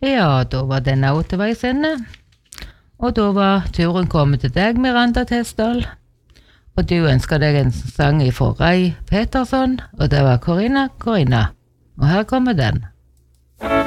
Ja, da var denne til veis ende. Og da var turen kommet til deg, Miranda Tesdal. Og du ønsker deg en sang fra Ray Peterson, og det var Corinna. Og her kommer den.